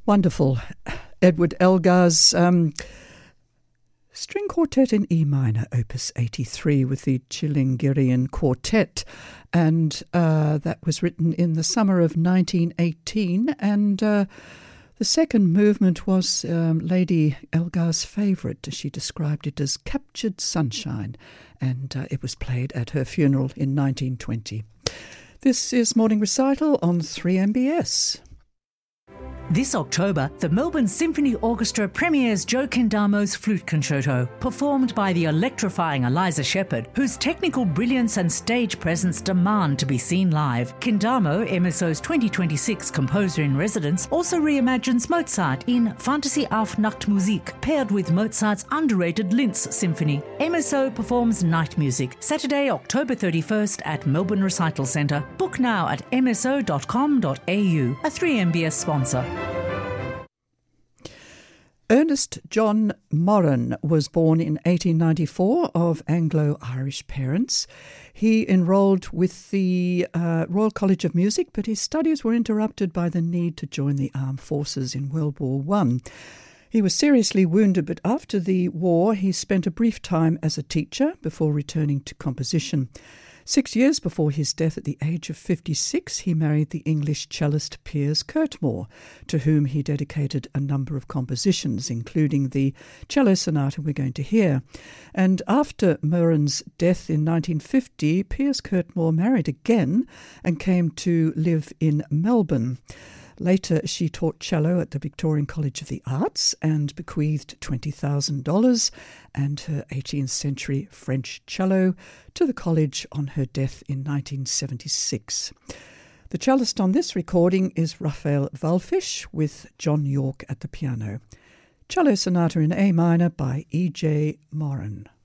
Wonderful. Edward Elgar's string quartet in E minor, opus 83, with the Chilingirian Quartet. And that was written in the summer of 1918. And the second movement was Lady Elgar's favourite. She described it as captured sunshine. And it was played at her funeral in 1920. This is Morning Recital on 3MBS. This October, the Melbourne Symphony Orchestra premieres Joe Kendamo's Flute Concerto, performed by the electrifying Eliza Shepherd, whose technical brilliance and stage presence demand to be seen live. Kendamo, MSO's 2026 composer-in-residence, also reimagines Mozart in Fantasie auf Nachtmusik, paired with Mozart's underrated Linz Symphony. MSO performs Night Music, Saturday, October 31st at Melbourne Recital Centre. Book now at mso.com.au, a 3MBS sponsor. Ernest John Moran was born in 1894 of Anglo-Irish parents. He enrolled with the Royal College of Music, but his studies were interrupted by the need to join the armed forces in World War I. He was seriously wounded, but after the war he spent a brief time as a teacher before returning to composition. 6 years before his death at the age of 56, he married the English cellist Piers Curtmore, to whom he dedicated a number of compositions, including the cello sonata we're going to hear. And after Moran's death in 1950, Piers Curtmore married again and came to live in Melbourne. Later, she taught cello at the Victorian College of the Arts and bequeathed $20,000 and her 18th century French cello to the college on her death in 1976. The cellist on this recording is Raphael Wallfisch with John York at the piano. Cello Sonata in A minor by E.J. Moran.